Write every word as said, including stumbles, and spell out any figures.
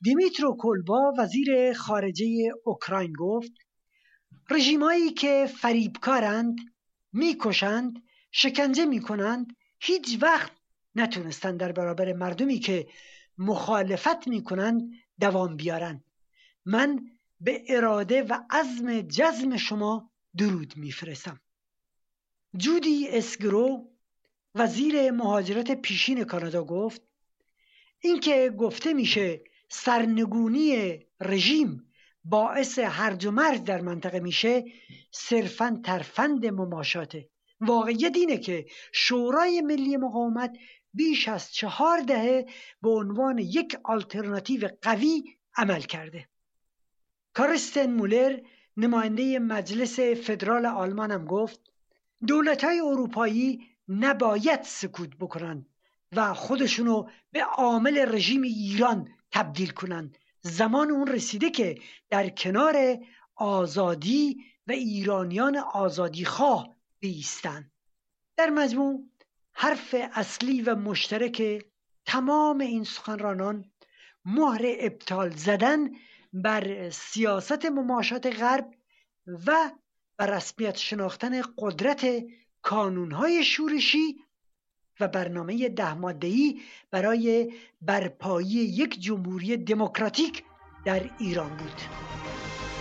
دیمیترو کلبا وزیر خارجه اوکراین گفت رژیمایی که فریبکارند، میکشند، شکنجه میکنند، هیچ وقت نتونستند در برابر مردمی که مخالفت میکنند دوام بیارند. من به اراده و عزم جزم شما درود میفرستم. جودی اسگرو وزیر مهاجرت پیشین کانادا گفت اینکه گفته میشه سرنگونی رژیم باعث هرج و مرج در منطقه میشه صرفاً ترفند مماشاته. واقعیت اینه که شورای ملی مقاومت بیش از چهار دهه به عنوان یک آلترناتیو قوی عمل کرده. کارستن مولر نماینده مجلس فدرال آلمان هم گفت دولت‌های اروپایی نباید سکوت بکنن و خودشونو به عامل رژیم ایران تبدیل کنن. زمان اون رسیده که در کنار آزادی و ایرانیان آزادی خواه بیستن. در مجموع حرف اصلی و مشترک تمام این سخنرانان مهر ابطال زدن بر سیاست مماشات غرب و بر رسمیت شناختن قدرت کانونهای شورشی و برنامه ده ماده‌ای برای برپایی یک جمهوری دموکراتیک در ایران بود.